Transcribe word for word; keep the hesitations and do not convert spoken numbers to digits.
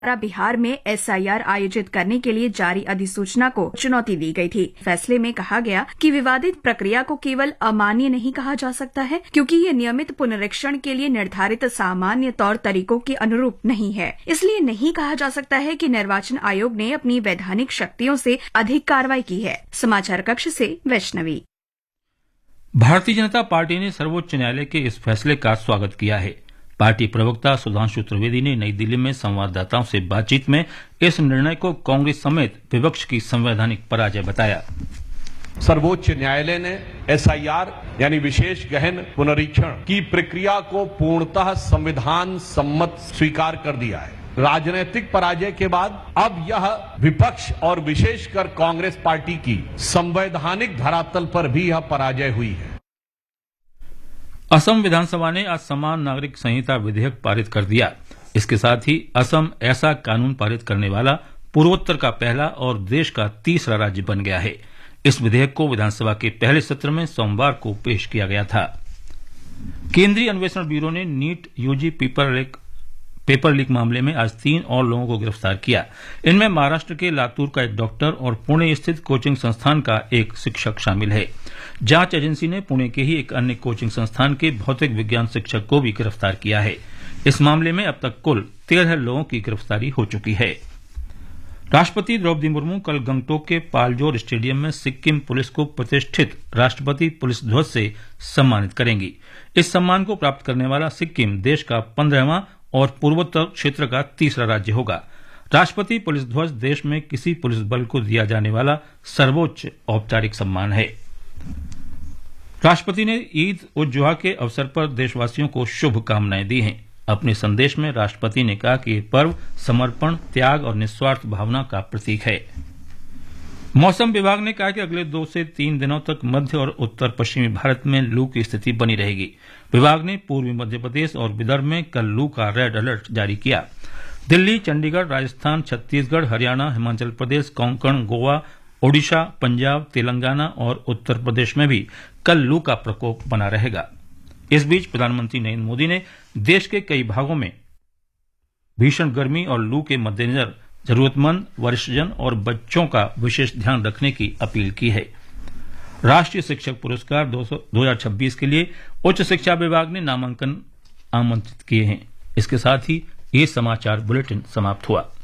बिहार में S I R आयोजित करने के लिए जारी अधिसूचना को चुनौती दी गई थी। फैसले में कहा गया कि विवादित प्रक्रिया को केवल अमान्य नहीं कहा जा सकता है, क्योंकि ये नियमित पुनरीक्षण के लिए निर्धारित सामान्य तौर तरीकों के अनुरूप नहीं है। इसलिए नहीं कहा जा सकता है कि निर्वाचन आयोग ने अपनी वैधानिक शक्तियों से अधिक कार्रवाई की है। समाचार कक्ष से वैष्णवी। भारतीय जनता पार्टी ने सर्वोच्च न्यायालय के इस फैसले का स्वागत किया है। पार्टी प्रवक्ता सुधांशु त्रिवेदी ने नई दिल्ली में संवाददाताओं से बातचीत में इस निर्णय को कांग्रेस समेत विपक्ष की संवैधानिक पराजय बताया। सर्वोच्च न्यायालय ने एस आई आर यानी विशेष गहन पुनरीक्षण की प्रक्रिया को पूर्णतः संविधान सम्मत स्वीकार कर दिया है। राजनीतिक पराजय के बाद अब यह विपक्ष और विशेषकर कांग्रेस पार्टी की संवैधानिक धरातल पर भी यह पराजय हुई है। असम विधानसभा ने आज समान नागरिक संहिता विधेयक पारित कर दिया। इसके साथ ही असम ऐसा कानून पारित करने वाला पूर्वोत्तर का पहला और देश का तीसरा राज्य बन गया है। इस विधेयक को विधानसभा के पहले सत्र में सोमवार को पेश किया गया था। केंद्रीय अन्वेषण ब्यूरो ने NEET UG paper leak paper leak मामले में आज तीन और लोगों को गिरफ्तार किया। इनमें महाराष्ट्र के लातूर का एक डॉक्टर और पुणे स्थित कोचिंग संस्थान का एक शिक्षक शामिल है। जांच एजेंसी ने पुणे के ही एक अन्य कोचिंग संस्थान के भौतिक विज्ञान शिक्षक को भी गिरफ्तार किया है। इस मामले में अब तक कुल तेरह लोगों की गिरफ्तारी हो चुकी है। राष्ट्रपति द्रौपदी मुर्मू कल गंगटोक के पालजोर स्टेडियम में सिक्किम पुलिस को प्रतिष्ठित राष्ट्रपति पुलिस ध्वज से सम्मानित करेंगी। इस सम्मान को प्राप्त करने वाला सिक्किम देश का पंद्रहवां और पूर्वोत्तर क्षेत्र का तीसरा राज्य होगा। राष्ट्रपति पुलिस ध्वज देश में किसी पुलिस बल को दिया जाने वाला सर्वोच्च औपचारिक सम्मान है। राष्ट्रपति ने ईद उल जुहा के अवसर पर देशवासियों को शुभकामनाएं दी हैं। अपने संदेश में राष्ट्रपति ने कहा कि यह पर्व समर्पण, त्याग और निस्वार्थ भावना का प्रतीक है। मौसम विभाग ने कहा कि अगले दो से तीन दिनों तक मध्य और उत्तर पश्चिमी भारत में लू की स्थिति बनी रहेगी। विभाग ने पूर्वी मध्य प्रदेश और विदर्भ में कल लू का रेड अलर्ट जारी किया। दिल्ली, चंडीगढ़, राजस्थान, छत्तीसगढ़, हरियाणा, हिमाचल प्रदेश, कोंकण, गोवा, ओडिशा, पंजाब, तेलंगाना और उत्तर प्रदेश में भी कल लू का प्रकोप बना रहेगा। इस बीच प्रधानमंत्री नरेंद्र मोदी ने देश के कई भागों में भीषण गर्मी और लू के मद्देनजर जरूरतमंद, वरिष्ठजन और बच्चों का विशेष ध्यान रखने की अपील की है। राष्ट्रीय शिक्षक पुरस्कार दो हजार छब्बीस के लिए उच्च शिक्षा विभाग ने नामांकन आमंत्रित किए हैं। इसके साथ ही ये समाचार बुलेटिन समाप्त हुआ।